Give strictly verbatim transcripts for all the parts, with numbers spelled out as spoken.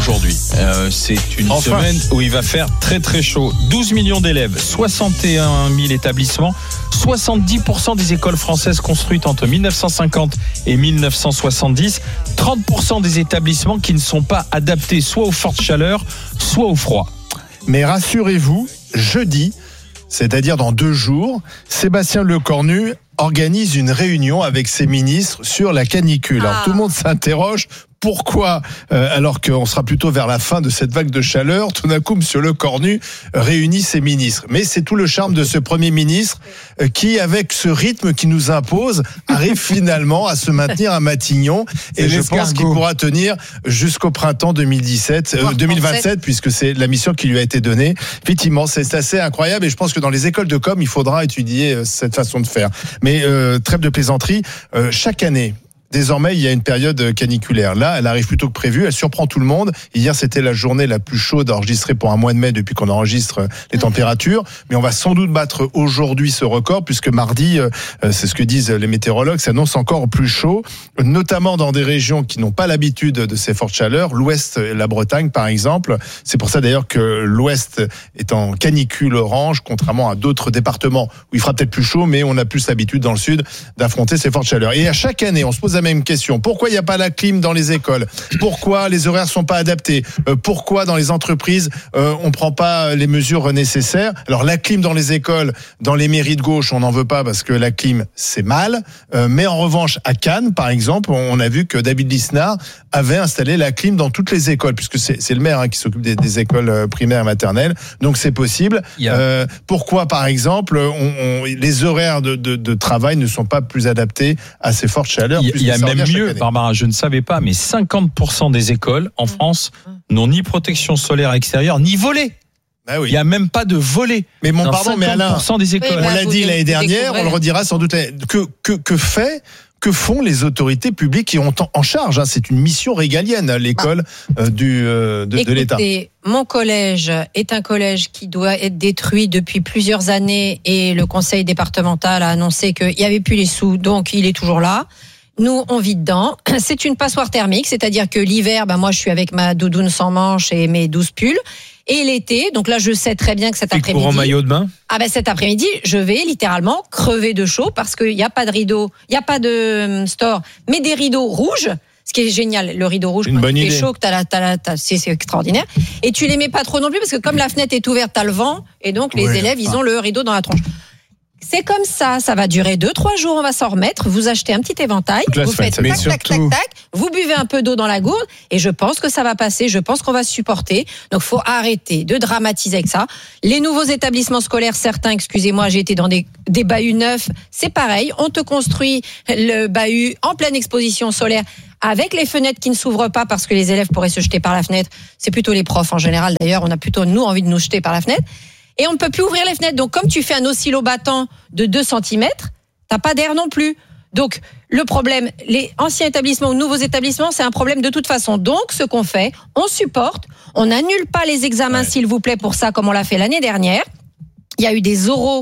aujourd'hui. Euh, c'est une enfin. semaine où il va faire très très chaud. douze millions d'élèves, soixante et un mille établissements, soixante-dix pour cent des écoles françaises construites entre mille neuf cent cinquante et mille neuf cent soixante-dix, trente pour cent des établissements qui ne sont pas adaptés soit aux fortes chaleurs, soit au froid. Mais rassurez-vous, jeudi, c'est-à-dire dans deux jours, Sébastien Lecornu organise une réunion avec ses ministres sur la canicule. Alors, Ah. tout le monde s'interroge. Pourquoi, euh, alors qu'on sera plutôt vers la fin de cette vague de chaleur, tout d'un coup, M. Lecornu réunit ses ministres. Mais c'est tout le charme de ce Premier ministre euh, qui, avec ce rythme qui nous impose, arrive finalement à se maintenir à Matignon. Et C'est je pense qu'il pourra tenir jusqu'au printemps deux mille dix-sept, euh, deux mille vingt-sept, puisque c'est la mission qui lui a été donnée. Effectivement, c'est assez incroyable. Et je pense que dans les écoles de com, il faudra étudier euh, cette façon de faire. Mais euh, trêve de plaisanterie, euh, chaque année, désormais, il y a une période caniculaire. Là, elle arrive plus tôt que prévu. Elle surprend tout le monde. Hier, c'était la journée la plus chaude enregistrée pour un mois de mai depuis qu'on enregistre les températures. Mais on va sans doute battre aujourd'hui ce record, puisque mardi, c'est ce que disent les météorologues, ça annonce encore plus chaud, notamment dans des régions qui n'ont pas l'habitude de ces fortes chaleurs. L'Ouest, la Bretagne, par exemple. C'est pour ça d'ailleurs que l'Ouest est en canicule orange, contrairement à d'autres départements où il fera peut-être plus chaud, mais on a plus l'habitude dans le sud d'affronter ces fortes chaleurs. Et à chaque année, on se pose la même question. Pourquoi il n'y a pas la clim dans les écoles ? Pourquoi les horaires sont pas adaptés ? euh, Pourquoi dans les entreprises euh, on prend pas les mesures nécessaires ? Alors la clim dans les écoles, dans les mairies de gauche, on n'en veut pas parce que la clim c'est mal. Euh, mais en revanche à Cannes, par exemple, on a vu que David Lisnard avait installé la clim dans toutes les écoles, puisque c'est, c'est le maire hein, qui s'occupe des, des écoles primaires et maternelles. Donc c'est possible. Yeah. Euh, pourquoi, par exemple, on, on, les horaires de, de, de travail ne sont pas plus adaptés à ces fortes chaleurs ? Il y a même mieux, année. Barbara, je ne savais pas, mais cinquante pour cent des écoles en France n'ont ni protection solaire extérieure, ni volet. Ah oui. Il n'y a même pas de volet. Mais mon dans pardon, mais Alain, cinquante pour cent des écoles. Oui, on bah, l'a vous dit vous l'année dernière, découvrez. on le redira sans doute. Que, que, que fait Que font les autorités publiques qui ont en charge hein, c'est une mission régalienne, l'école euh, du, euh, de, de l'État. Écoutez, mon collège est un collège qui doit être détruit depuis plusieurs années et le conseil départemental a annoncé qu'il n'y avait plus les sous, donc il est toujours là. Nous, on vit dedans. C'est une passoire thermique, c'est-à-dire que l'hiver, ben moi, je suis avec ma doudoune sans manches et mes douze pulls. Et l'été, donc là, je sais très bien que cet Tu après-midi... cours en maillot de bain ? Ah ben cet après-midi, je vais littéralement crever de chaud parce qu'il n'y a pas de rideau, il n'y a pas de store, mais des rideaux rouges. Ce qui est génial, le rideau rouge, Une quand bonne il fait idée. chaud, que t'as la, t'as la, t'as, c'est, c'est extraordinaire. Et tu les mets pas trop non plus parce que comme la fenêtre est ouverte, t'as le vent et donc les Oui, élèves, ils ah. ont le rideau dans la tronche. C'est comme ça, ça va durer deux, trois jours, on va s'en remettre. Vous achetez un petit éventail, Toute la vous semaine, faites mais tac, tac, tac, surtout- tac, vous buvez un peu d'eau dans la gourde et je pense que ça va passer, je pense qu'on va se supporter. Donc faut arrêter de dramatiser avec ça. Les nouveaux établissements scolaires, certains, excusez-moi, j'ai été dans des, des bahuts neufs, c'est pareil, on te construit le bahut en pleine exposition solaire avec les fenêtres qui ne s'ouvrent pas parce que les élèves pourraient se jeter par la fenêtre. C'est plutôt les profs en général d'ailleurs, on a plutôt nous envie de nous jeter par la fenêtre. Et on ne peut plus ouvrir les fenêtres. Donc, comme tu fais un oscillobattant de deux centimètres, t'as pas d'air non plus. Donc, le problème, les anciens établissements ou nouveaux établissements, c'est un problème de toute façon. Donc, ce qu'on fait, on supporte, on n'annule pas les examens, Ouais. s'il vous plaît, pour ça, comme on l'a fait l'année dernière. Il y a eu des oraux,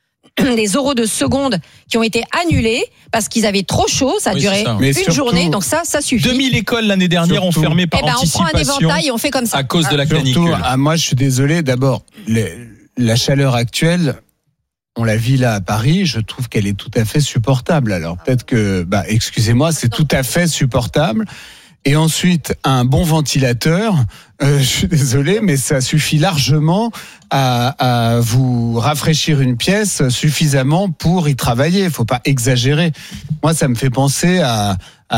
des oraux de seconde qui ont été annulés parce qu'ils avaient trop chaud. Ça a Oui, duré c'est ça. Mais une surtout- journée. Donc ça, ça suffit. deux mille écoles l'année dernière ont Surtout- fermé par Eh ben, on prend un anticipation éventail et on fait comme ça. à cause de la Surtout, canicule. ah, moi, je suis désolé. D'abord, les- la chaleur actuelle, on la vit là à Paris. Je trouve qu'elle est tout à fait supportable. Alors peut-être que, bah, excusez-moi, c'est tout à fait supportable. Et ensuite, un bon ventilateur. Euh, je suis désolé, mais ça suffit largement à, à vous rafraîchir une pièce suffisamment pour y travailler. Il faut pas exagérer. Moi, ça me fait penser à.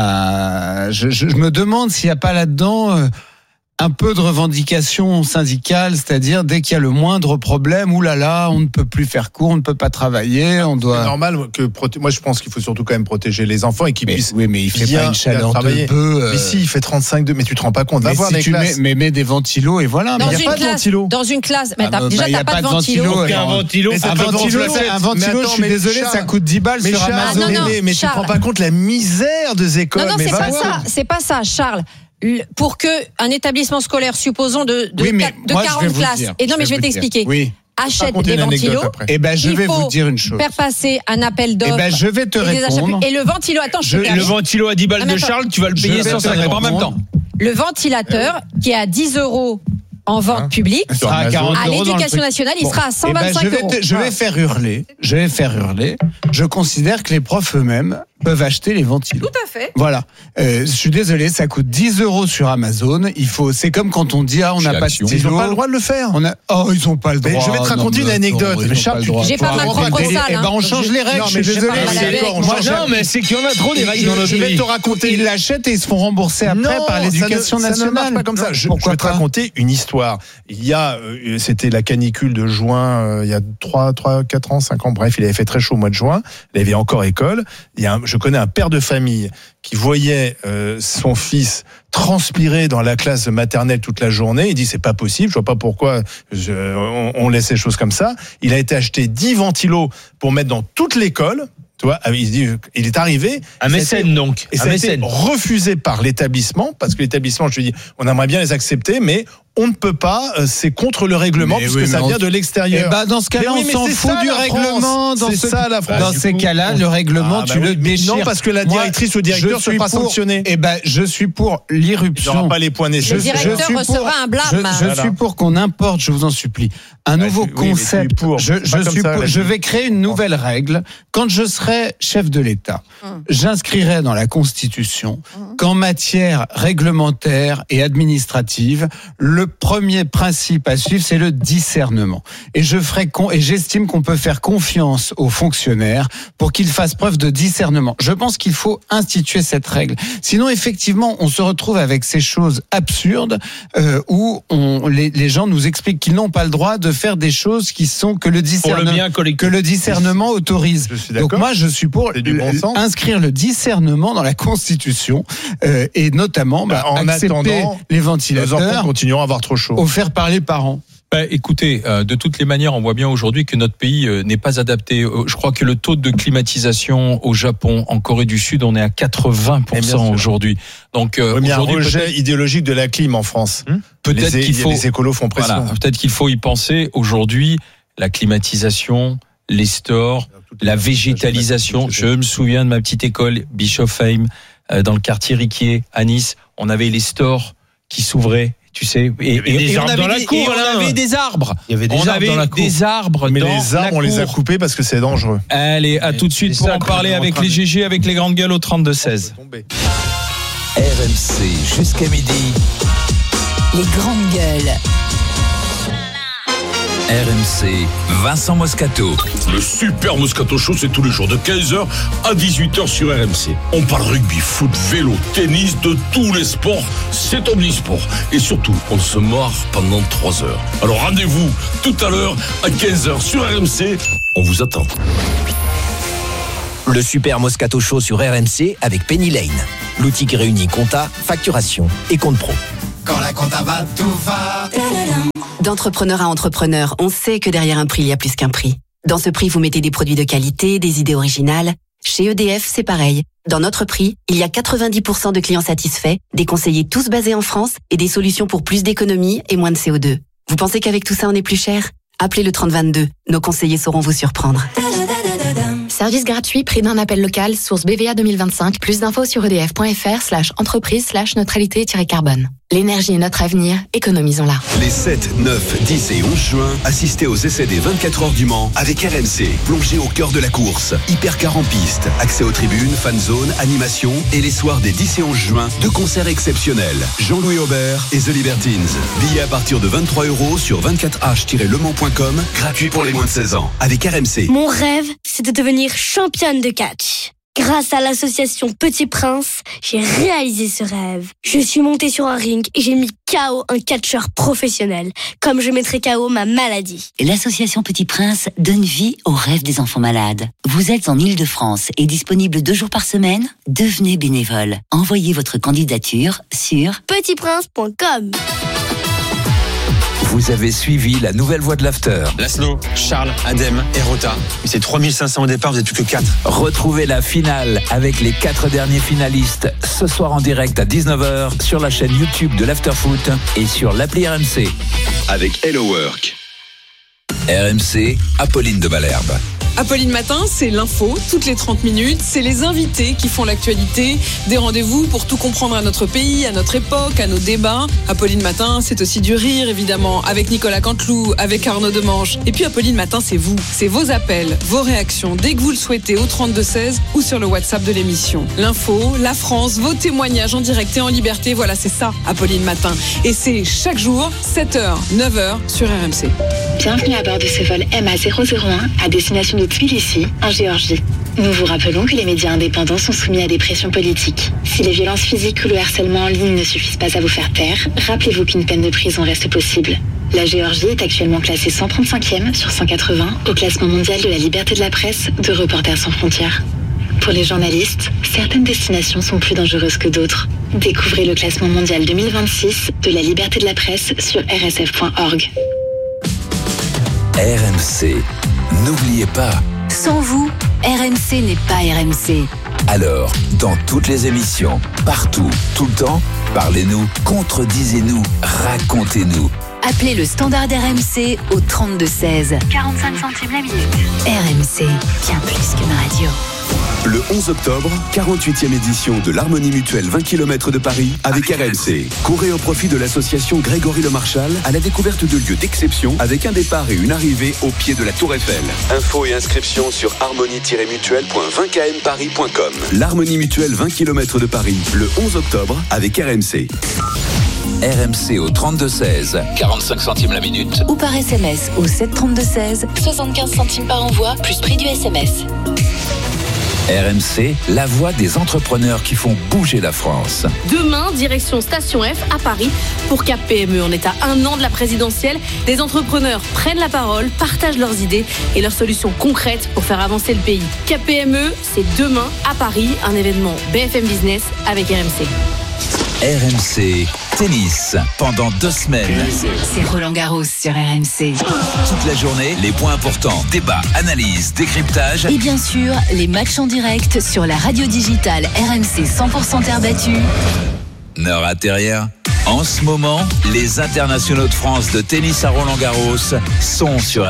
à je, je, je me demande s'il n'y a pas là-dedans. Euh, un peu de revendication syndicale, c'est-à-dire dès qu'il y a le moindre problème, oulala, on ne peut plus faire cours, on ne peut pas travailler, on C'est doit. normal que proté- moi je pense qu'il faut surtout quand même protéger les enfants et qu'ils Mais, puissent oui, mais il fait bien- pas une chaleur bien travailler. de bœuf. euh, Mais si, il fait trente-cinq degrés, mais tu te rends pas compte. Va mais voir si les tu classes. mets, mais mets des ventilos et voilà. Dans il y a une pas de classe, ventilo. dans une classe, mais Ah, t'as, bah, déjà bah, y a t'as pas de pas de ventilo. ventilo, Aucun alors. ventilo, Mais c'est un pas pas de ventilo, ventilo, c'est- un mais ventilo, attends, je suis mais désolé, Charles- ça coûte dix balles Mais sur Charles, Amazon. Ah, non, non, mais, mais tu te Charles. rends pas compte la misère des écoles. Non, non, mais c'est va pas voir. ça, c'est pas ça, Charles. Le- Pour que un établissement scolaire, supposons de, de, Oui, mais quatre- de moi, je vais quarante vous classes, dire, et non, mais je vais vous dire. t'expliquer, Oui. achète Raconter des une anecdote ventilos, après. Eh ben, je il vais faut vous dire une chose. faire passer un appel Eh d'offres. ben, je vais te et des achats répondre. publics. Et le ventilo, attends, je, Je- te Le termine. ventilo à dix balles Non, mais de attends. Charles, tu vas le Je payer vais cent te cinquante en même répondre. temps. le ventilateur qui est à dix euros en vente Hein publique, Il sera à quarante à euros dans le l'éducation truc. nationale, il Bon. sera à cent Eh ben, vingt-cinq je vais euros. te- je vais faire hurler. Je vais faire hurler. Je considère que les profs eux-mêmes peuvent acheter les ventilos. Tout à fait. Voilà. Euh, je suis désolé, ça coûte dix euros sur Amazon. Il faut. C'est comme quand on dit ah on n'a Chez pas de Action. stylo. Ils n'ont pas le droit de le faire. On a. Oh ils ont pas le droit. Mais je vais te raconter Non, une mais anecdote. attends, ils Mais ont Charles, pas le tu- droit. J'ai pas Faut ma arrêter propre le délire. salle, Eh ben on hein. change les règles. Non, Je mais suis je désolé. sais pas, c'est- d'accord, on Moi, change- je- Non, mais c'est qu'il y en a trop des règles dans notre Je vais pays. te raconter. Ils l'achètent et ils se font rembourser après Non, par l'éducation ça ne- nationale. Ça ne marche pas comme ça. Je, je Pourquoi vais te pas raconter une histoire. Il y a, euh, c'était la canicule de juin, euh, il y a trois, trois, quatre ans, cinq ans. Bref, il avait fait très chaud au mois de juin. Il avait encore école. Il y a un- je connais un père de famille qui voyait euh, son fils transpirer dans la classe maternelle toute la journée. Il dit c'est pas possible. Je vois pas pourquoi je- on, on laisse les choses comme ça. Il a été acheté dix ventilos pour mettre dans toute l'école. Tu vois, il se dit, il est arrivé. Un ça a mécène été- donc. Et Un ça a été mécène. refusé par l'établissement, parce que l'établissement, je lui dis, on aimerait bien les accepter, mais on ne peut pas, euh, c'est contre le règlement, Mais puisque oui, ça mais on- vient de Eh l'extérieur. ben, dans ce cas-là, Mais oui, on mais s'en c'est fout ça, du la règlement. France. Dans, C'est ce... ça, la France. dans Du ces coup, cas-là, on- le règlement, Ah, tu bah le oui, mais déchires. non, parce que la Moi, directrice ou le directeur je se suis fera pour- sanctionner. Eh ben, je suis pour Il l'irruption. n'aura pas les points Le nécessaires. directeur suis recevra pour- un blâme. Je, je Voilà. suis pour qu'on importe, je vous en supplie, un Ah, nouveau tu- oui, mais tu es concept. pour. Je, C'est je pas comme suis ça, pour- la je vie. vais créer une nouvelle règle. Quand je serai chef de l'État, Hum. j'inscrirai dans la Constitution qu'en matière réglementaire et administrative, le premier principe à suivre, c'est le discernement. Et je ferai con- et j'estime qu'on peut faire confiance aux fonctionnaires pour qu'ils fassent preuve de discernement. Je pense qu'il faut instituer cette règle. Sinon, effectivement, on se retrouve avec ces choses absurdes euh, où on, les, les gens nous expliquent qu'ils n'ont pas le droit de faire des choses qui sont que le Pour le discernement, bien collectif. que le discernement autorise. Je suis Donc d'accord. moi, je suis pour C'est du bon le- sens. inscrire le discernement dans la Constitution euh, et notamment bah, Bah, en accepter attendant, les Nos enfants ventilateurs continueront à avoir trop chaud. offerts par les parents. Bah, écoutez, euh, de toutes les manières, on voit bien aujourd'hui que notre pays euh, n'est pas adapté. Euh, je crois que le taux de climatisation au Japon, en Corée du Sud, on est à quatre-vingts pour Eh bien cent sûr. aujourd'hui. Donc euh, Oui, mais il y a un aujourd'hui, rejet peut-être, idéologique de la clim en France. peut-être les, qu'il faut, les écolos font pression. voilà, peut-être qu'il faut y penser aujourd'hui. La climatisation, les stores, la végétalisation. Je me souviens de ma petite école Bischofsheim, euh, dans le quartier Riquier à Nice. On avait les stores qui s'ouvraient. Tu sais, et, y avait et- des et on arbres avait dans la des- cour, et on Alain. avait des arbres. Il y avait des on arbres avait dans la cour. des arbres Mais dans les arbres, la on les a cour. coupés parce que c'est dangereux. Allez, à tout de suite c'est pour ça en qu'on parler est en avec train les de- G G, avec les grandes gueules au trente-deux seize. R M C jusqu'à midi. Les grandes gueules. R M C, Vincent Moscato. Le Super Moscato Show, c'est tous les jours de quinze heures à dix-huit heures sur R M C. On parle rugby, foot, vélo, tennis, de tous les sports. C'est omnisport. Et surtout, on se marre pendant trois heures. Alors rendez-vous tout à l'heure à quinze heures sur R M C. On vous attend. Le Super Moscato Show sur R M C avec Penny Lane. L'outil qui réunit compta, facturation et compte pro. Quand la compta va, tout va. D'entrepreneur à entrepreneur, on sait que derrière un prix, il y a plus qu'un prix. Dans ce prix, vous mettez des produits de qualité, des idées originales. Chez E D F, c'est pareil. Dans notre prix, il y a quatre-vingt-dix pour cent de clients satisfaits, des conseillers tous basés en France et des solutions pour plus d'économie et moins de C O deux. Vous pensez qu'avec tout ça, on est plus cher ? Appelez le trente vingt-deux. Nos conseillers sauront vous surprendre. Service gratuit, prix d'un appel local, source B V A deux mille vingt-cinq. Plus d'infos sur edf.fr slash entreprise slash neutralité-carbone. L'énergie est notre avenir, économisons-la. Les sept, neuf, dix et onze juin, assistez aux essais des vingt-quatre heures du Mans avec R M C. Plongez au cœur de la course. Hypercar en piste, accès aux tribunes, fan zone, animation et les soirs des dix et onze juin, deux concerts exceptionnels. Jean-Louis Aubert et The Libertines. Billets à partir de vingt-trois euros sur vingt-quatre h tiret le mans point com, gratuit pour les moins de seize ans. Avec R M C. Mon rêve, c'est de devenir championne de catch. Grâce à l'association Petit Prince, j'ai réalisé ce rêve. Je suis montée sur un ring et j'ai mis K O un catcheur professionnel, comme je mettrai K O ma maladie. L'association Petit Prince donne vie aux rêves des enfants malades. Vous êtes en Île-de-France et disponible deux jours par semaine ? Devenez bénévole. Envoyez votre candidature sur petit prince point com. Vous avez suivi la nouvelle voie de l'After. Laszlo, Charles, Adem et Rota. Mais c'est trois mille cinq cents au départ, vous êtes plus que quatre. Retrouvez la finale avec les quatre derniers finalistes ce soir en direct à dix-neuf heures sur la chaîne YouTube de l'After Foot et sur l'appli R M C. Avec Hello Work. R M C, Apolline de Malherbe. Apolline Matin, c'est l'info, toutes les trente minutes. C'est les invités qui font l'actualité. Des rendez-vous pour tout comprendre à notre pays, à notre époque, à nos débats. Apolline Matin, c'est aussi du rire, évidemment, avec Nicolas Canteloup, avec Arnaud Demange. Et puis Apolline Matin, c'est vous. C'est vos appels, vos réactions, dès que vous le souhaitez, au trente-deux seize ou sur le WhatsApp de l'émission. L'info, la France, vos témoignages en direct et en liberté. Voilà, c'est ça, Apolline Matin. Et c'est chaque jour, sept heures, neuf heures, sur R M C. Bienvenue à bord de ce vol M A zéro zéro un à destination de Tbilissi, en Géorgie. Nous vous rappelons que les médias indépendants sont soumis à des pressions politiques. Si les violences physiques ou le harcèlement en ligne ne suffisent pas à vous faire taire, rappelez-vous qu'une peine de prison reste possible. La Géorgie est actuellement classée cent trente-cinquième sur cent quatre-vingts au classement mondial de la liberté de la presse de Reporters sans frontières. Pour les journalistes, certaines destinations sont plus dangereuses que d'autres. Découvrez le classement mondial deux mille vingt-six de la liberté de la presse sur r s f point org. R M C, n'oubliez pas. Sans vous, R M C n'est pas R M C. Alors, dans toutes les émissions, partout, tout le temps, parlez-nous, contredisez-nous, racontez-nous. Appelez le standard R M C au trente-deux seize. quarante-cinq centimes la minute. R M C, bien plus qu'une radio. Le onze octobre, quarante-huitième édition de l'Harmonie Mutuelle vingt kilomètres de Paris avec R M C. Courez au profit de l'association Grégory Le Marchal à la découverte de lieux d'exception avec un départ et une arrivée au pied de la Tour Eiffel. Infos et inscriptions sur harmonie tiret mutuelle point vingt k m paris point com. L'Harmonie Mutuelle vingt kilomètres de Paris, le onze octobre avec R M C. R M C au trente-deux seize, quarante-cinq centimes la minute. Ou par S M S au sept trente-deux seize, soixante-quinze centimes par envoi, plus prix du S M S. R M C, la voix des entrepreneurs qui font bouger la France. Demain, direction Station F à Paris pour Cap P M E. On est à un an de la présidentielle. Des entrepreneurs prennent la parole, partagent leurs idées et leurs solutions concrètes pour faire avancer le pays. Cap P M E, c'est demain à Paris, un événement B F M Business avec R M C. R M C Tennis, pendant deux semaines. C'est Roland Garros sur R M C. Toute la journée, les points importants, débats, analyses, décryptage. Et bien sûr, les matchs en direct sur la radio digitale R M C cent pour cent terre battue. Ne ratez rien. En ce moment, les internationaux de France de tennis à Roland Garros sont sur